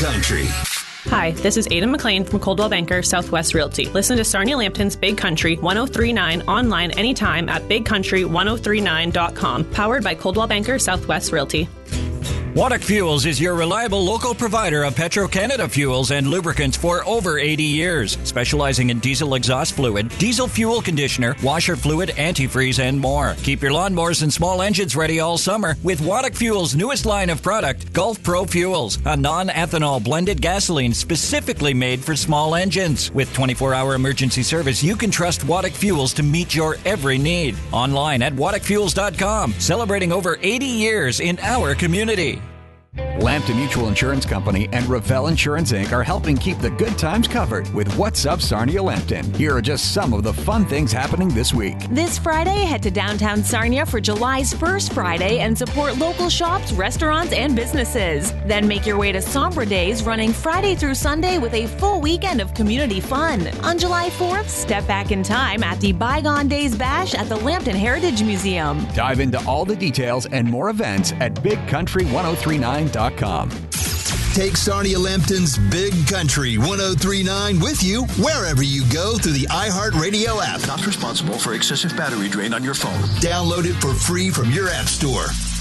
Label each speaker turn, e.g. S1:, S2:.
S1: Country.
S2: Hi, this is Aidan McLean from Coldwell Banker Southwest Realty. Listen to Sarnia Lambton's Big Country 1039 online anytime at bigcountry1039.com. Powered by Coldwell Banker Southwest Realty.
S3: Waddock Fuels is your reliable local provider of Petro-Canada fuels and lubricants for over 80 years, specializing in diesel exhaust fluid, diesel fuel conditioner, washer fluid, antifreeze, and more. Keep your lawnmowers and small engines ready all summer with Waddock Fuels' newest line of product, Gulf Pro Fuels, a non-ethanol blended gasoline specifically made for small engines. With 24-hour emergency service, you can trust Waddock Fuels to meet your every need. Online at waddockfuels.com, celebrating over 80 years in our community.
S4: Lambton Mutual Insurance Company and Revell Insurance Inc. are helping keep the good times covered with What's Up Sarnia Lambton. Here are just some of the fun things happening this week.
S5: This Friday, head to downtown Sarnia for July's first Friday and support local shops, restaurants, and businesses. Then make your way to Sombra Days, running Friday through Sunday with a full weekend of community fun. On July 4th, step back in time at the Bygone Days Bash at the Lambton Heritage Museum.
S4: Dive into all the details and more events at BigCountry1039.com.
S1: Take Sarnia Lambton's Big Country 1039 with you wherever you go through the iHeartRadio app.
S6: Not responsible for excessive battery drain on your phone.
S1: Download it for free from your app store.